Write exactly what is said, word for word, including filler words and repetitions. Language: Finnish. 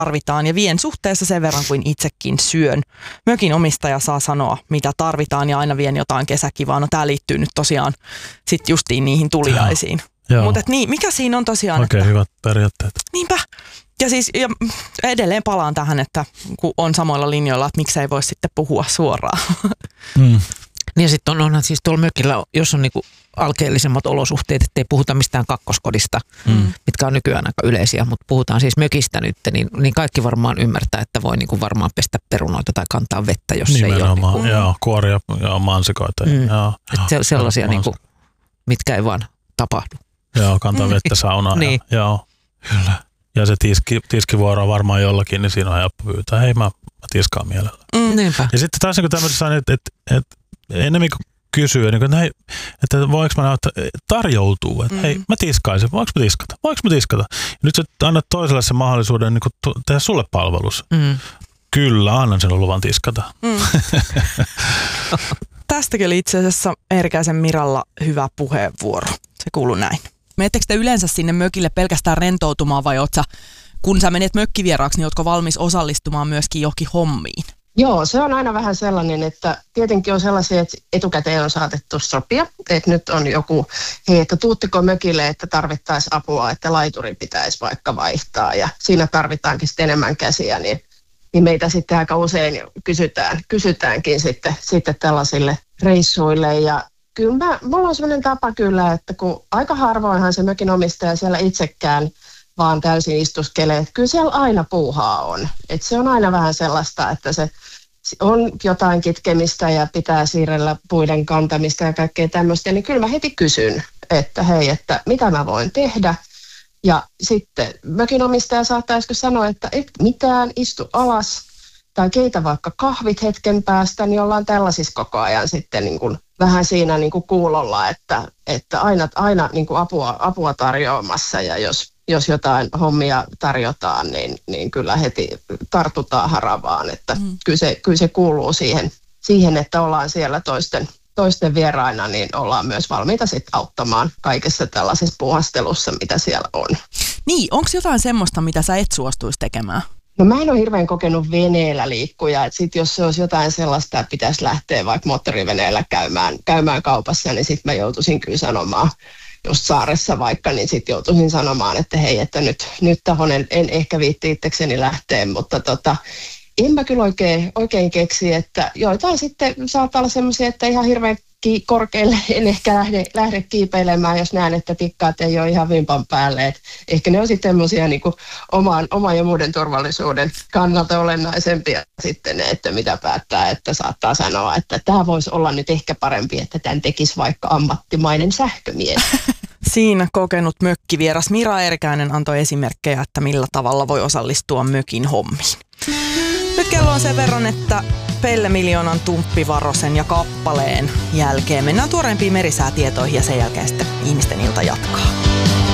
tarvitaan ja vien suhteessa sen verran kuin itsekin syön. Mökin omistaja saa sanoa, mitä tarvitaan ja aina vien jotain kesäkivaa. No tää liittyy nyt tosiaan sit justiin niihin tuliaisiin. Mutta niin, mikä siinä on tosiaan? Oikein että, hyvät periaatteet. Niinpä. Ja siis ja edelleen palaan tähän, että kun on samoilla linjoilla, että miksei voi sitten puhua suoraan. Mm. Niin ja sitten on, onhan siis tuolla mökillä, jos on niinku alkeellisemmat olosuhteet, ettei puhuta mistään kakkoskodista, mm. mitkä on nykyään aika yleisiä, mutta puhutaan siis mökistä nyt, niin, niin kaikki varmaan ymmärtää, että voi niinku varmaan pestä perunoita tai kantaa vettä, jos nimenomaan, ei ole. Niinku, joo, kuoria ja mansikoita. Mm. Joo, se, sellaisia, niinku, mitkä ei vaan tapahdu. Joo, kantaa vettä saunaan. Niin. Ja, joo, kyllä. Ja se tiski, tiskivuoro on varmaan jollakin, niin siinä on helppo pyytää. Hei, mä, mä tiskaan mielellä. Mm. Niinpä. Ja sitten taas niin tämmöisessä, että et, et, enemmän kuin kysyä, niin kuin, että, hei, että voinko mä näyttää, tarjoutuu, että mm. hei, mä tiskaisin, voinko mä tiskata, voinko mä tiskata. Ja nyt sä annat toiselle sen mahdollisuuden niin kuin, tehdä sulle palvelus. Mm. Kyllä, annan sen luvan tiskata. Mm. Tästäkin oli itse asiassa Eerikäisen Miralla hyvä puheenvuoro. Se kuuluu näin. Menettekö te yleensä sinne mökille pelkästään rentoutumaan vai oot sä, kun sä menet mökkivieraaksi, niin ootko valmis osallistumaan myöskin johonkin hommiin? Joo, se on aina vähän sellainen, että tietenkin on sellaisia, että etukäteen on saatettu sopia, että nyt on joku, hei, että tuutteko mökille, että tarvittaisiin apua, että laituri pitäisi vaikka vaihtaa ja siinä tarvitaankin sitten enemmän käsiä, niin, niin meitä sitten aika usein kysytään, kysytäänkin sitten, sitten tällaisille reissuille ja kyllä mä, mulla on sellainen tapa kyllä, että kun aika harvoinhan se mökin omistaja siellä itsekään vaan täysin istuskelee, että kyllä siellä aina puuhaa on. Että se on aina vähän sellaista, että se on jotain kitkemistä ja pitää siirrellä puiden kantamista ja kaikkea tämmöistä, niin kyllä mä heti kysyn, että hei, että mitä mä voin tehdä. Ja sitten mökin omistaja saattaa joskus sanoa, että et mitään, istu alas tai keitä vaikka kahvit hetken päästä, niin ollaan tällaisissa koko ajan sitten niin kuin vähän siinä niin kuin kuulolla, että, että aina, aina niin kuin apua, apua tarjoamassa ja jos, jos jotain hommia tarjotaan, niin, niin kyllä heti tartutaan haravaan, että mm. kyllä, se, kyllä se kuuluu siihen, siihen, että ollaan siellä toisten, toisten vieraina, niin ollaan myös valmiita sitten auttamaan kaikessa tällaisessa puuhastelussa, mitä siellä on. Niin, onko jotain semmoista, mitä sä et suostuisi tekemään? No mä en ole hirveän kokenut veneellä liikkuja, että sit jos se olisi jotain sellaista, että pitäisi lähteä vaikka moottoriveneellä käymään, käymään kaupassa, niin sitten mä joutuisin kyllä sanomaan, just saaressa vaikka, niin sitten joutuisin sanomaan, että hei, että nyt, nyt tahon en, en ehkä viitti itsekseni lähteä, mutta tota, en mä kyllä oikein, oikein keksi, että joitain sitten saattaa olla semmoisia, että ihan hirveän ki- korkealle en ehkä lähde, lähde kiipeilemään, jos näen, että tikkaat ei ole ihan vimpan päälle. Et ehkä ne on sitten semmoisia niin kuin oman, oman ja muuden turvallisuuden kannalta olennaisempia sitten ne, että mitä päättää, että saattaa sanoa, että tämä voisi olla nyt ehkä parempi, että tämän tekisi vaikka ammattimainen sähkömies. Siinä kokenut mökkivieras Mira Eerikäinen antoi esimerkkejä, että millä tavalla voi osallistua mökin hommiin. Nyt kello on sen verran, että Pelle Miljoonan Tumppivarosen ja kappaleen jälkeen mennään tuoreimpiin merisäätietoihin ja sen jälkeen sitten ihmisten ilta jatkaa.